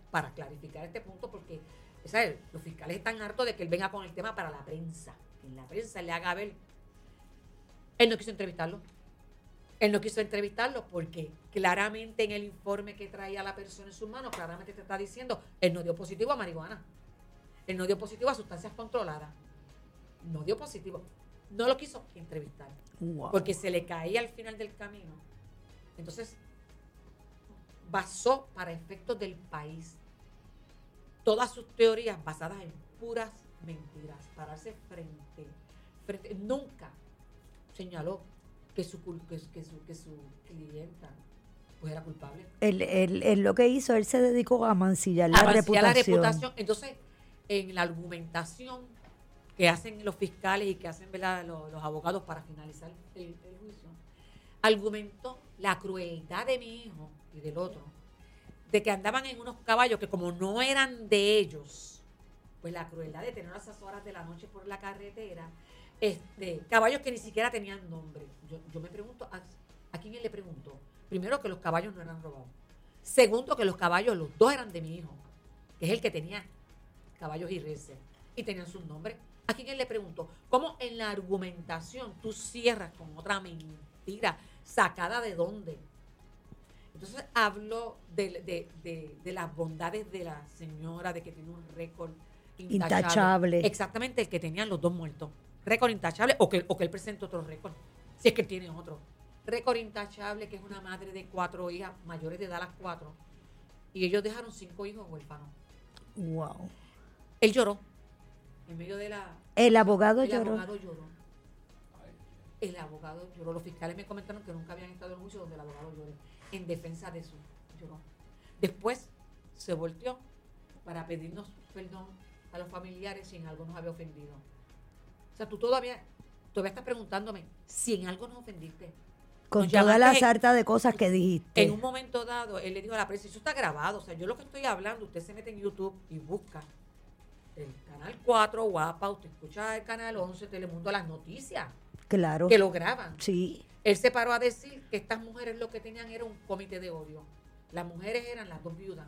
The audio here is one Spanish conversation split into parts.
para clarificar este punto, porque ¿sabes? Los fiscales están hartos de que él venga con el tema para la prensa, que en la prensa le haga ver. Él no quiso entrevistarlo. Él no quiso entrevistarlo porque claramente en el informe que traía la persona en sus manos, claramente te está diciendo, él no dio positivo a marihuana. Él no dio positivo a sustancias controladas. No dio positivo. No lo quiso entrevistar. Wow. Porque se le caía al final del camino. Entonces, basó para efectos del país todas sus teorías basadas en puras mentiras. Pararse frente. Nunca señaló que su clienta pues era culpable. Él lo que hizo, él se dedicó a mancillar la reputación. Entonces, en la argumentación que hacen los fiscales y que hacen, ¿verdad?, los abogados para finalizar el juicio, argumentó la crueldad de mi hijo y del otro, de que andaban en unos caballos que como no eran de ellos, pues la crueldad de tener a esas horas de la noche por la carretera, caballos que ni siquiera tenían nombre. Yo me pregunto, ¿a quién él le preguntó? Primero, que los caballos no eran robados. Segundo, que los caballos, los dos eran de mi hijo, que es el que tenía caballos y reses, y tenían sus nombres. ¿A quién él le preguntó? ¿Cómo en la argumentación tú cierras con otra mentira? ¿Sacada de dónde? Entonces habló de las bondades de la señora, de que tiene un récord intachable. Exactamente, el que tenían los dos muertos. Récord intachable, o que él presente otro récord, si es que tiene otro. Récord intachable, que es una madre de 4 hijas, mayores de edad las 4, y ellos dejaron 5 hijos huérfanos. Wow. Él lloró en medio de la... El abogado lloró. El abogado lloró. Los fiscales me comentaron que nunca habían estado en un juicio donde el abogado lloró en defensa de su lloró. Después se volteó para pedirnos perdón a los familiares si en algo nos había ofendido. O sea, tú todavía estás preguntándome si en algo nos ofendiste. Con toda la sarta de cosas que dijiste. En un momento dado, él le dijo a la prensa, eso está grabado, o sea, yo lo que estoy hablando, usted se mete en YouTube y busca el Canal 4, Guapa, usted escucha el Canal 11, Telemundo, las noticias. Claro. Que lo graban. Sí. Él se paró a decir que estas mujeres lo que tenían era un comité de odio. Las mujeres eran las 2 viudas,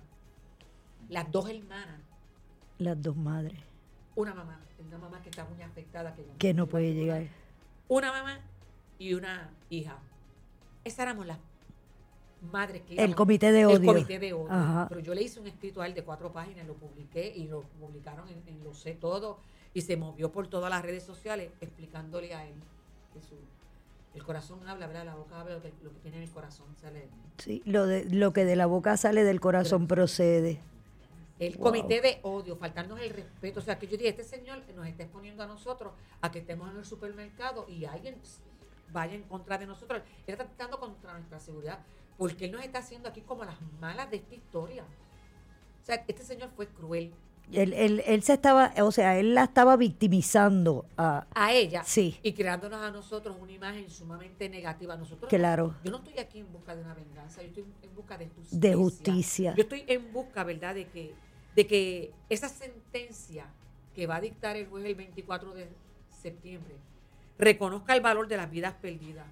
las 2 hermanas. Las 2 madres. Una mamá que está muy afectada. Que no puede llegar. Una mamá y una hija. Esas éramos las madres que íbamos. El comité de odio. El comité de odio. Ajá. Pero yo le hice un escrito a él de 4 páginas, lo publiqué y lo publicaron en Lo Sé Todo y se movió por todas las redes sociales explicándole a él que el corazón habla, ¿verdad? La boca habla, lo que tiene en el corazón sale. Sí, lo que de la boca sale del corazón procede. El comité de odio, faltarnos el respeto. O sea, que yo dije, este señor nos está exponiendo a nosotros a que estemos en el supermercado y alguien vaya en contra de nosotros. Él está tratando contra nuestra seguridad, porque él nos está haciendo aquí como las malas de esta historia. O sea, este señor fue cruel. Él se estaba, o sea, él la estaba victimizando a ella, sí, y creándonos a nosotros una imagen sumamente negativa. Nosotros, claro. Yo no estoy aquí en busca de una venganza, yo estoy en busca de justicia. De justicia. Yo estoy en busca, ¿verdad?, de que esa sentencia que va a dictar el juez el 24 de septiembre reconozca el valor de las vidas perdidas.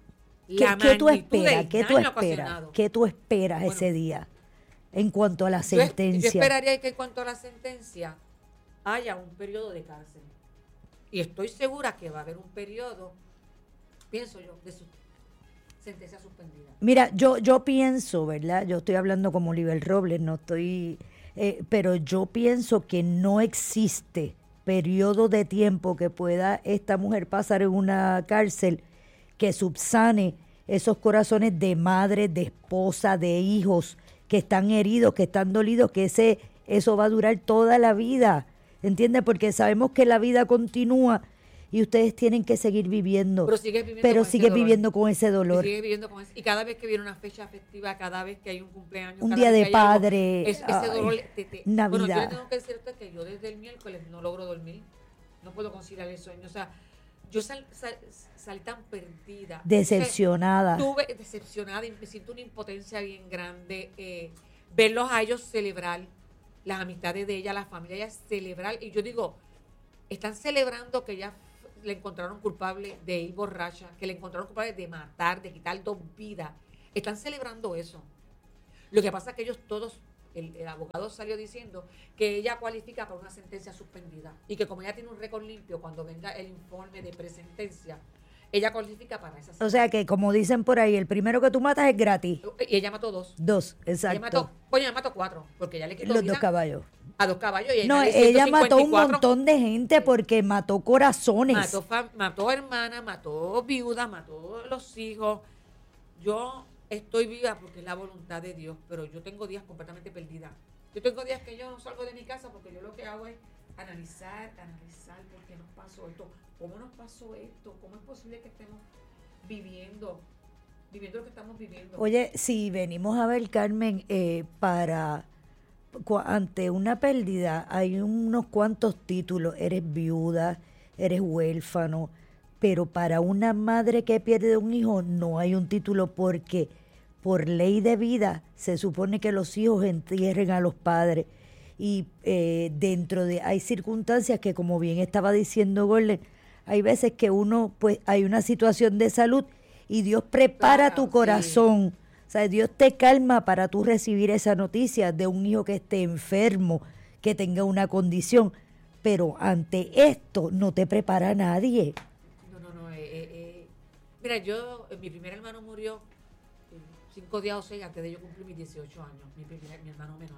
¿Qué tú esperas? ¿Qué tú esperas ese día en cuanto a la sentencia? Yo esperaría que en cuanto a la sentencia haya un periodo de cárcel. Y estoy segura que va a haber un periodo, pienso yo, de sentencia suspendida. Mira, yo pienso, ¿verdad? Yo estoy hablando como Oliver Robles, no estoy... pero yo pienso que no existe periodo de tiempo que pueda esta mujer pasar en una cárcel que subsane esos corazones de madre, de esposa, de hijos que están heridos, que están dolidos, que eso va a durar toda la vida, ¿entiendes? Porque sabemos que la vida continúa y ustedes tienen que seguir viviendo. Pero sigues viviendo con ese dolor. Y cada vez que viene una fecha festiva, cada vez que hay un cumpleaños, un día de padre, ese dolor Navidad. Bueno, yo le tengo que decir a usted que yo desde el miércoles no logro dormir, no puedo conciliar el sueño, o sea, yo salí tan perdida. Decepcionada. Estuve decepcionada y me siento una impotencia bien grande. Verlos a ellos celebrar, las amistades de ella, la familia de ella celebrar. Y yo digo, están celebrando que ella le encontraron culpable de ir borracha, que le encontraron culpable de matar, de quitar 2 vidas. Están celebrando eso. Lo que pasa es que ellos todos el abogado salió diciendo que ella cualifica para una sentencia suspendida y que como ella tiene un récord limpio, cuando venga el informe de presentencia, ella cualifica para esa sentencia. O sea que, como dicen por ahí, el primero que tú matas es gratis. Y ella mató 2. 2, exacto. Ella mató 4, porque ella le quitó Los vida 2 caballos. a 2 caballos. Y No, ella mató un montón de gente porque mató corazones. Mató hermanas, mató viudas, mató los hijos. Yo estoy viva porque es la voluntad de Dios, pero yo tengo días completamente perdidas. Yo tengo días que yo no salgo de mi casa porque yo lo que hago es analizar por qué nos pasó esto, cómo nos pasó esto, cómo es posible que estemos viviendo lo que estamos viviendo. Oye, si venimos a ver, Carmen, ante una pérdida hay unos cuantos títulos. Eres viuda, eres huérfano, pero para una madre que pierde un hijo no hay un título porque por ley de vida se supone que los hijos entierren a los padres. Y hay circunstancias que, como bien estaba diciendo Golden, hay veces que uno, pues hay una situación de salud y Dios prepara tu corazón. Sí. O sea, Dios te calma para tú recibir esa noticia de un hijo que esté enfermo, que tenga una condición. Pero ante esto no te prepara nadie. No. Mira, mi primer hermano murió 5 días o 6 antes de yo cumplir mis 18 años, mi hermano menor.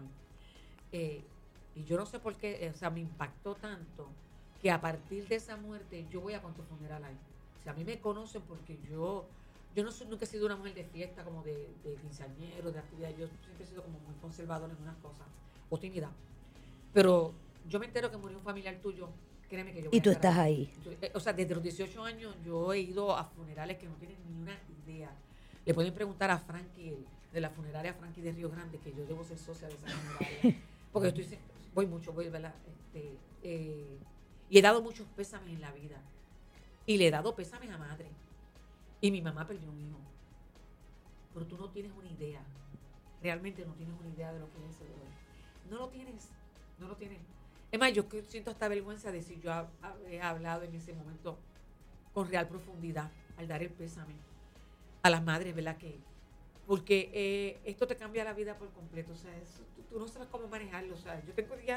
Y yo no sé por qué, o sea, me impactó tanto que a partir de esa muerte yo voy a cuanto funeral hay. O sea, a mí me conocen porque yo nunca he sido una mujer de fiesta, como de quinceañero, de actividad. Yo siempre he sido como muy conservadora en unas cosas, o tímida. Pero yo me entero que murió un familiar tuyo, créeme que yo voy y tú estás ahí. O sea, desde los 18 años yo he ido a funerales que no tienen ni una idea. Le pueden preguntar a Frankie, de la funeraria Frankie de Río Grande, que yo debo ser socia de esa funeraria. Porque voy, ¿verdad? Y he dado muchos pésames en la vida. Y le he dado pésames a madre. Y mi mamá perdió un hijo. Pero tú no tienes una idea. Realmente no tienes una idea de lo que es ese dolor. No lo tienes. Es más, yo siento hasta vergüenza de si yo he hablado en ese momento con real profundidad al dar el pésame a las madres, ¿verdad? Porque esto te cambia la vida por completo. O sea, tú no sabes cómo manejarlo. O sea, yo tengo días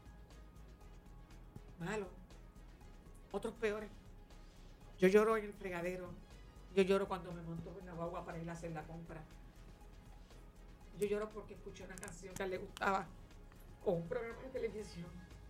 malos, otros peores. Yo lloro en el fregadero. Yo lloro cuando me monto en la guagua para ir a hacer la compra. Yo lloro porque escuché una canción que a él le gustaba o un programa de televisión.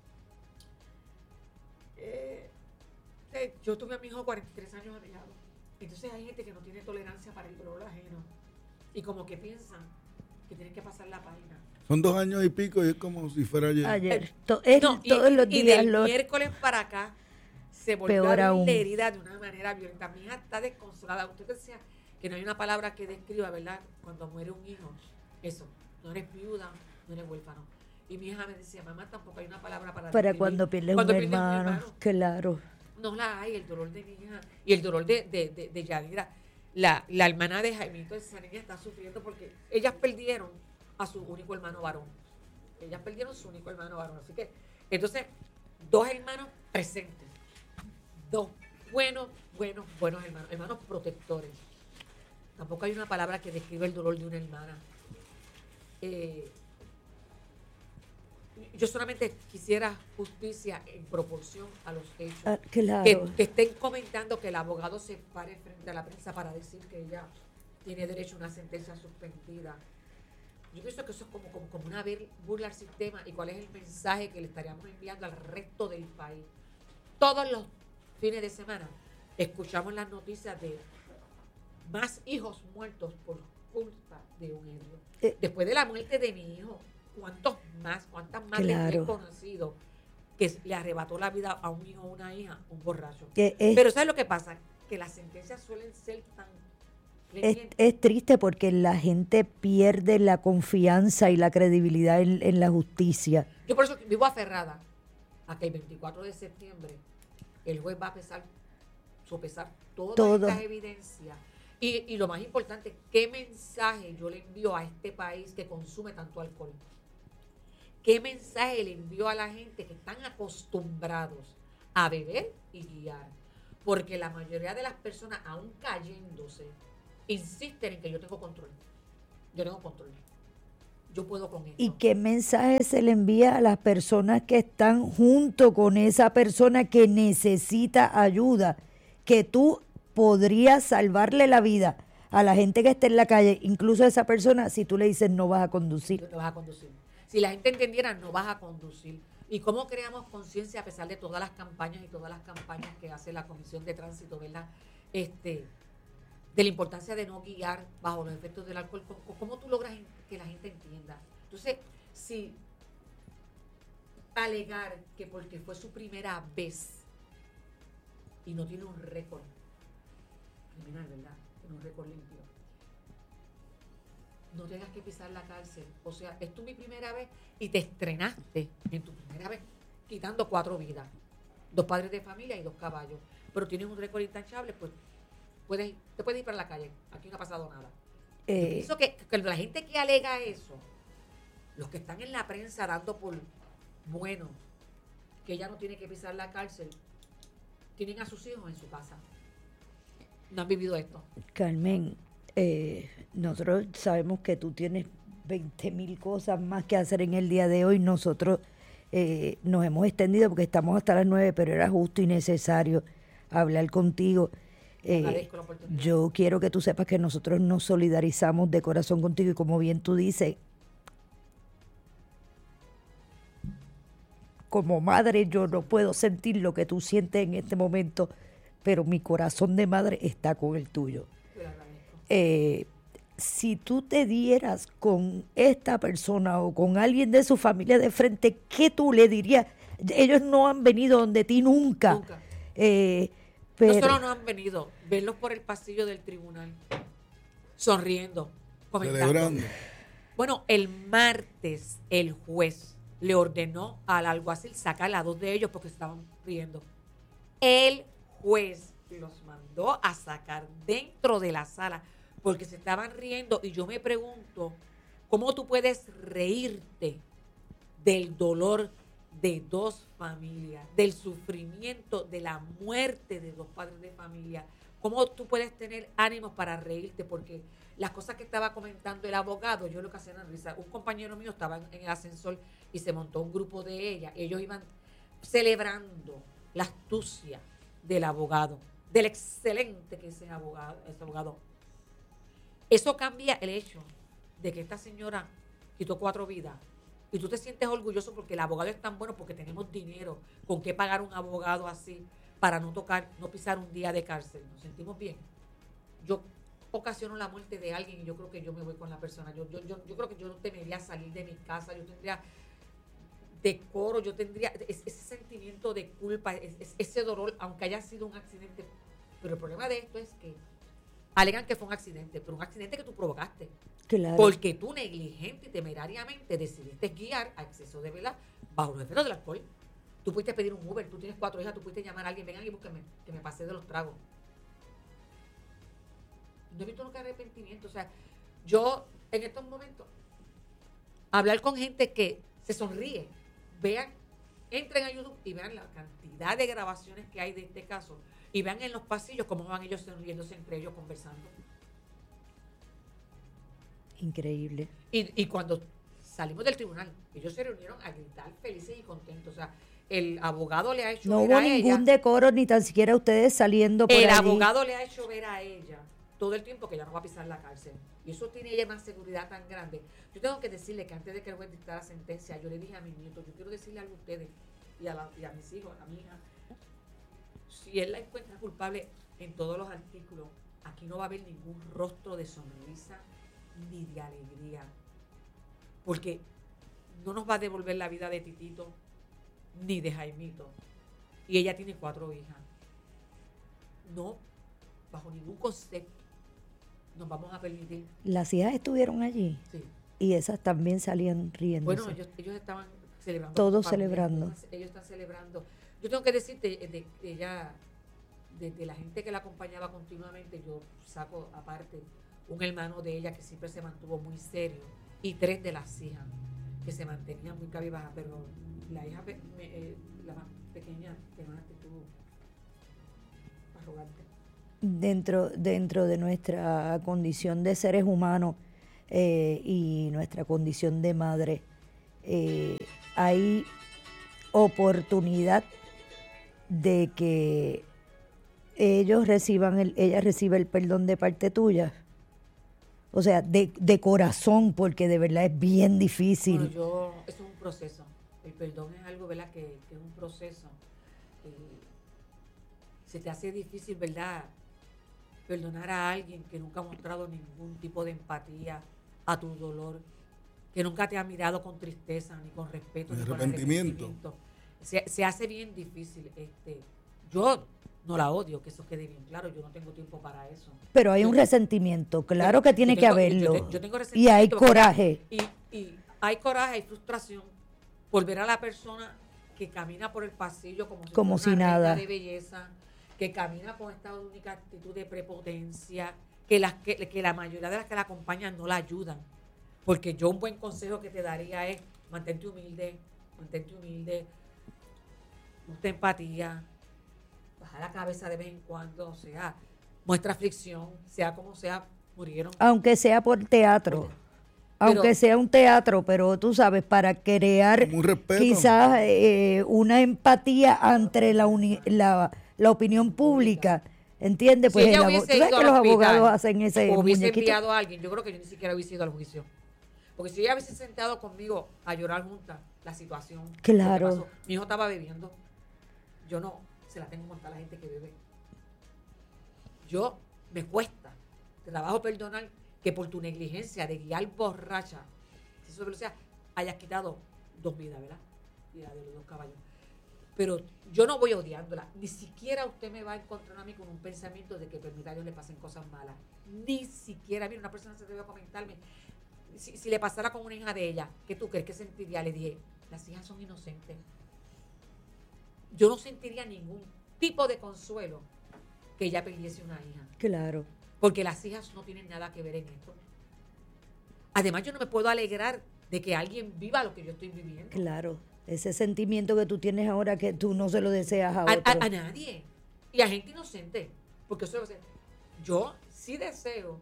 Yo tuve a mi hijo 43 años a mi lado. Entonces hay gente que no tiene tolerancia para el dolor ajeno y como que piensan que tienen que pasar la página. Son 2 años y pico y es como si fuera ayer. Todos los días. Y del miércoles para acá se volvió a la herida de una manera violenta. Mi hija está desconsolada. Usted decía que no hay una palabra que describa, ¿verdad? Cuando muere un hijo. Eso. No eres viuda, no eres huérfano. Y mi hija me decía, mamá, tampoco hay una palabra para cuando pierdes un hermano. Claro. No la hay, el dolor de mi hija y el dolor de Yadira. La hermana de Jaimito, esa niña está sufriendo porque ellas perdieron a su único hermano varón. Así que, entonces, 2 hermanos presentes. 2 buenos hermanos protectores. Tampoco hay una palabra que describa el dolor de una hermana. Yo solamente quisiera justicia en proporción a los hechos. Claro. Que estén comentando que el abogado se pare frente a la prensa para decir que ella tiene derecho a una sentencia suspendida. Yo pienso que eso es como una burla al sistema. ¿Y cuál es el mensaje que le estaríamos enviando al resto del país? Todos los fines de semana escuchamos las noticias de más hijos muertos por culpa de un ebrio. Después de la muerte de mi hijo, ¿cuántas más le he conocido que le arrebató la vida a un hijo o una hija, un borracho? Pero ¿sabes lo que pasa? Que las sentencias suelen ser tan... Es triste porque la gente pierde la confianza y la credibilidad en la justicia. Yo por eso vivo aferrada a que el 24 de septiembre el juez va a sopesar todas estas evidencias. Y lo más importante, ¿qué mensaje yo le envío a este país que consume tanto alcohol? ¿Qué mensaje le envío a la gente que están acostumbrados a beber y guiar? Porque la mayoría de las personas, aún cayéndose, insisten en que yo tengo control. Yo tengo control. yo puedo con esto. ¿Y qué mensaje se le envía a las personas que están junto con esa persona que necesita ayuda? Que tú podrías salvarle la vida a la gente que está en la calle, incluso a esa persona, si tú le dices no vas a conducir. No vas a conducir. Si la gente entendiera, no vas a conducir. ¿Y cómo creamos conciencia a pesar de todas las campañas que hace la Comisión de Tránsito, ¿verdad? De la importancia de no guiar bajo los efectos del alcohol. ¿Cómo tú logras que la gente entienda? Entonces, si alegar que porque fue su primera vez y no tiene un récord criminal, ¿verdad? Tiene un récord limpio. No tengas que pisar la cárcel. O sea, es tu mi primera vez y te estrenaste en tu primera vez quitando 4 vidas. 2 padres de familia y 2 caballos. Pero tienes un récord intachable, pues te puedes ir para la calle. Aquí no ha pasado nada. Yo pienso que la gente que alega eso, los que están en la prensa dando por bueno que ella no tiene que pisar la cárcel, tienen a sus hijos en su casa. No han vivido esto. Carmen, nosotros sabemos que tú tienes 20,000 cosas más que hacer en el día de hoy. Nosotros nos hemos extendido porque estamos hasta las 9, pero era justo y necesario hablar contigo. Yo quiero que tú sepas que nosotros nos solidarizamos de corazón contigo y como bien tú dices, como madre yo no puedo sentir lo que tú sientes en este momento, pero mi corazón de madre está con el tuyo. Si tú te dieras con esta persona o con alguien de su familia de frente, ¿qué tú le dirías? Ellos no han venido donde ti nunca. Nunca. Pero no solo no han venido, verlos por el pasillo del tribunal, sonriendo, comentando. Celebrando. Bueno, el martes el juez le ordenó al alguacil sacar a 2 de ellos porque estaban riendo. El juez los mandó a sacar dentro de la sala porque se estaban riendo y yo me pregunto, ¿cómo tú puedes reírte del dolor de 2 familias, del sufrimiento, de la muerte de 2 padres de familia? ¿Cómo tú puedes tener ánimos para reírte? Porque las cosas que estaba comentando el abogado, yo lo que hacía era risa. Un compañero mío estaba en el ascensor y se montó un grupo de ella. Ellos iban celebrando la astucia del abogado, del excelente que es ese abogado. Eso cambia el hecho de que esta señora quitó 4 vidas. Y tú te sientes orgulloso porque el abogado es tan bueno, porque tenemos dinero con qué pagar un abogado así para no pisar un día de cárcel. Nos sentimos bien. Yo ocasiono la muerte de alguien y yo creo que yo me voy con la persona. Yo creo que yo no temería salir de mi casa, yo tendría decoro, yo tendría ese sentimiento de culpa, ese dolor, aunque haya sido un accidente. Pero el problema de esto es que alegan que fue un accidente, pero un accidente que tú provocaste. Claro. Porque tú negligente y temerariamente decidiste guiar a exceso de velar bajo los efectos del alcohol. Tú pudiste pedir un Uber, tú tienes 4 hijas, tú pudiste llamar a alguien, vengan y búsquenme, que me pasé de los tragos. No he visto nunca arrepentimiento. O sea, yo en estos momentos, hablar con gente que se sonríe, vean, entren a YouTube y vean la cantidad de grabaciones que hay de este caso y vean en los pasillos cómo van ellos sonriéndose entre ellos conversando. Increíble. Y cuando salimos del tribunal, ellos se reunieron a gritar felices y contentos. O sea, el abogado le ha hecho No ver hubo a ningún ella, decoro, ni tan siquiera ustedes saliendo por el allí. abogado le ha hecho ver a ella todo el tiempo que ella no va a pisar la cárcel. Y eso tiene ella una seguridad tan grande. Yo tengo que decirle que antes de que el juez dictara sentencia, yo le dije a mis nietos, yo quiero decirle algo a ustedes y a mis hijos, a mi hija, si él la encuentra culpable en todos los artículos, aquí no va a haber ningún rostro de sonrisa ni de alegría. Porque no nos va a devolver la vida de Titito ni de Jaimito. Y ella tiene 4 hijas. No, bajo ningún concepto nos vamos a permitir. Las hijas estuvieron allí. Sí. Y esas también salían riéndose. Bueno, ellos estaban celebrando. Todos celebrando. Ellos están celebrando. Yo tengo que decirte, de la gente que la acompañaba continuamente, yo saco aparte un hermano de ella que siempre se mantuvo muy serio y 3 de las hijas que se mantenían muy cabibajas, pero la hija, la más pequeña, tenía una actitud arrogante. Dentro de nuestra condición de seres humanos, y nuestra condición de madre, hay oportunidad de que ella reciba el perdón de parte tuya. O sea, de corazón, porque de verdad es bien difícil. Bueno, eso es un proceso. El perdón es algo, ¿verdad?, que es un proceso. Se te hace difícil, ¿verdad?, perdonar a alguien que nunca ha mostrado ningún tipo de empatía a tu dolor, que nunca te ha mirado con tristeza, ni con respeto, ni con arrepentimiento. Se hace bien difícil. Yo no la odio, que eso quede bien claro, yo no tengo tiempo para eso. Pero hay un resentimiento, claro que tiene que haberlo. Yo tengo resentimiento y hay coraje. Y hay coraje, hay frustración por ver a la persona que camina por el pasillo como si fuera una nada reina de belleza, que camina con esta única actitud de prepotencia, que la mayoría de las que la acompañan no la ayudan. Porque yo un buen consejo que te daría es mantente humilde, muestra empatía, baja la cabeza de vez en cuando, o sea, muestra aflicción, sea como sea, murieron. Aunque sea por teatro. Aunque sea un teatro, pero tú sabes, para crear quizás una empatía entre la opinión pública, ¿entiendes? Pues si ella tú sabes que los abogados hacen ese o hubiese muñequito. enviado a alguien, yo creo que yo ni siquiera hubiese ido al juicio. Porque si ella hubiese sentado conmigo a llorar juntas la situación, claro, pasó, mi hijo estaba bebiendo, yo no se la tengo montada a la gente que bebe. Me cuesta trabajo perdonar que por tu negligencia de guiar borracha, si eso velocidad, hayas quitado 2 vidas, ¿verdad? Y la de los 2 caballos. Pero yo no voy odiándola. Ni siquiera usted me va a encontrar a mí con un pensamiento de que permita a Dios le pasen cosas malas. Ni siquiera. Mira, una persona se debe comentarme, si le pasara con una hija de ella, ¿qué tú crees que sentiría? Le dije, las hijas son inocentes. Yo no sentiría ningún tipo de consuelo que ella perdiese una hija. Claro. Porque las hijas no tienen nada que ver en esto. Además, yo no me puedo alegrar de que alguien viva lo que yo estoy viviendo. Claro. Ese sentimiento que tú tienes ahora que tú no se lo deseas a otro. A nadie. Y a gente inocente. Porque eso yo sí deseo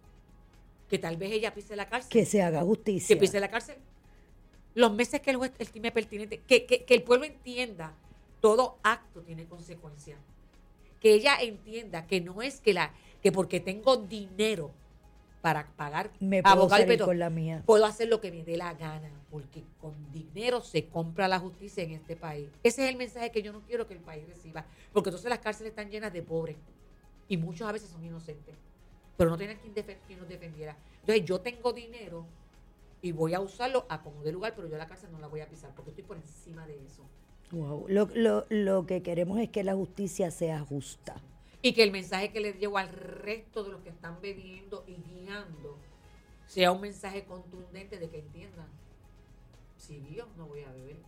que tal vez ella pise la cárcel. Que se haga justicia. Que pise la cárcel. Los meses que el juez estime pertinente. Que el pueblo entienda. Todo acto tiene consecuencias. Que ella entienda que no es que porque tengo dinero para pagar me puedo abogado salir con la mía. Puedo hacer lo que me dé la gana, porque con dinero se compra la justicia en este país. Ese es el mensaje que yo no quiero que el país reciba, porque entonces las cárceles están llenas de pobres y muchos a veces son inocentes, pero no tienen quien nos defendiera. Entonces yo tengo dinero y voy a usarlo a como de lugar, pero yo la cárcel no la voy a pisar porque estoy por encima de eso. Wow. Lo que queremos es que la justicia sea justa. Y que el mensaje que les llevo al resto de los que están bebiendo y guiando sea un mensaje contundente de que entiendan. Si guío, no voy a beber.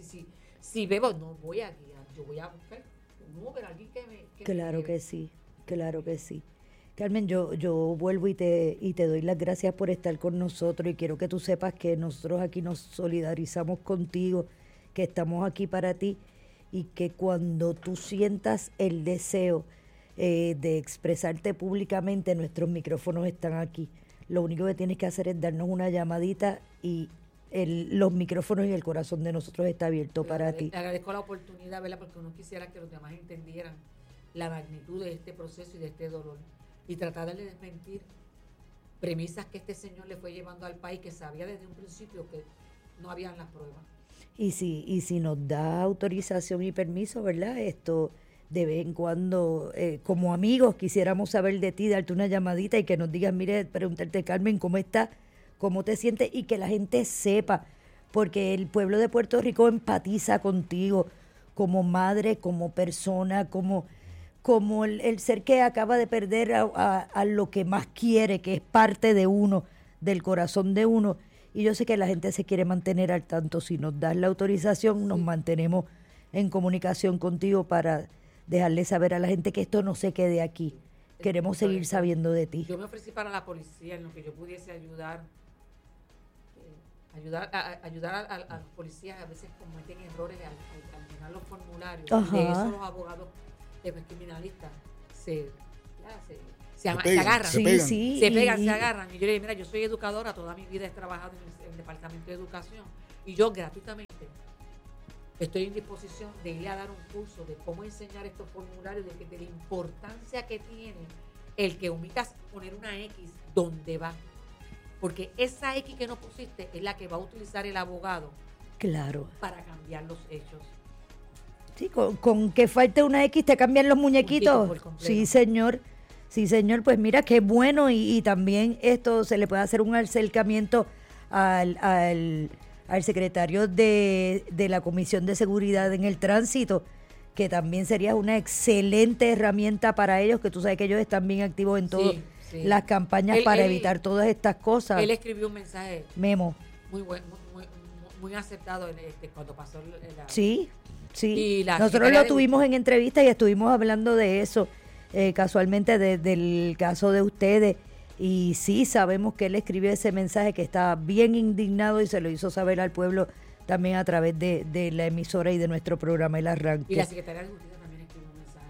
Si bebo, no voy a guiar. Yo voy a buscar un Uber, alguien que me Claro que sí, claro que sí. Carmen, yo vuelvo y te doy las gracias por estar con nosotros y quiero que tú sepas que nosotros aquí nos solidarizamos contigo, que estamos aquí para ti y que cuando tú sientas el deseo de expresarte públicamente, nuestros micrófonos están aquí. Lo único que tienes que hacer es darnos una llamadita y los micrófonos y el corazón de nosotros está abierto para ti. Agradezco la oportunidad, ¿verdad? Porque uno quisiera que los demás entendieran la magnitud de este proceso y de este dolor y tratar de desmentir premisas que este señor le fue llevando al país, que sabía desde un principio que no habían las pruebas. Y si nos da autorización y permiso, ¿verdad? Esto de vez en cuando, como amigos, quisiéramos saber de ti, darte una llamadita y que nos digas, mire, preguntarte, Carmen, ¿cómo estás? ¿Cómo te sientes? Y que la gente sepa, porque el pueblo de Puerto Rico empatiza contigo como madre, como persona, como el ser que acaba de perder a lo que más quiere, que es parte de uno, del corazón de uno. Y yo sé que la gente se quiere mantener al tanto. Si nos das la autorización, nos mantenemos en comunicación contigo para dejarle saber a la gente que esto no se quede aquí. Queremos seguir sabiendo de ti. Yo me ofrecí para la policía en lo que yo pudiese ayudar a los policías. A veces cometen errores al llenar los formularios. Ajá. De eso los abogados criminalistas se agarran. se pegan. Se pegan, se agarran. Y yo le digo, mira, yo soy educadora, toda mi vida he trabajado en el Departamento de Educación y yo gratuitamente estoy en disposición de ir a dar un curso de cómo enseñar estos formularios, de la importancia que tiene el que omitas poner una X donde va. Porque esa X que no pusiste es la que va a utilizar el abogado, claro, para cambiar los hechos. Sí, con que falte una X te cambian los muñequitos. Sí, señor. Sí, señor. Pues mira, qué bueno. Y también esto se le puede hacer un acercamiento al secretario de la Comisión de Seguridad en el Tránsito, que también sería una excelente herramienta para ellos, que tú sabes que ellos están bien activos en todas las campañas para evitar todas estas cosas. Él escribió un mensaje. Memo. Muy bueno, muy aceptado cuando pasó Sí. Nosotros lo tuvimos en entrevista y estuvimos hablando de eso, casualmente del caso de ustedes. Y sí, sabemos que él escribió ese mensaje, que estaba bien indignado y se lo hizo saber al pueblo también a través de la emisora y de nuestro programa El Arranque. Y la Secretaría de Justicia también escribió un mensaje.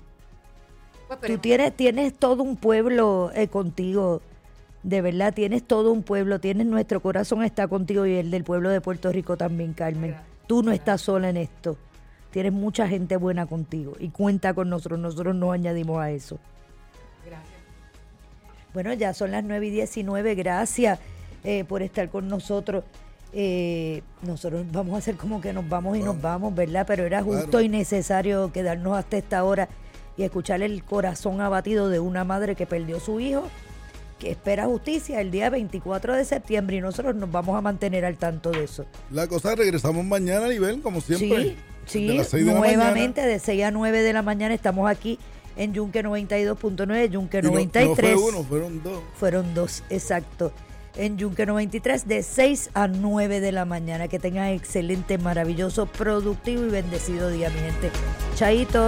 Pues, tú tienes todo un pueblo contigo, de verdad, tienes todo un pueblo, nuestro corazón está contigo y el del pueblo de Puerto Rico también, Carmen. Tú no estás sola en esto, tienes mucha gente buena contigo y cuenta con nosotros nos añadimos a eso. Gracias. Bueno, ya son las 9:19, gracias por estar con nosotros. Nosotros vamos a hacer como que nos vamos y nos vamos, ¿verdad? Pero era justo y necesario quedarnos hasta esta hora y escuchar el corazón abatido de una madre que perdió su hijo, que espera justicia el día 24 de septiembre y nosotros nos vamos a mantener al tanto de eso. La cosa, regresamos mañana, Nivel, como siempre. Sí, de las 6 de nuevamente de 6 a 9 de la mañana estamos aquí en Yunque 92.9, Yunque 93. No fue uno, fueron dos. Fueron dos, exacto. En Yunque 93 de 6 a 9 de la mañana. Que tengan excelente, maravilloso, productivo y bendecido día, mi gente. Chaito.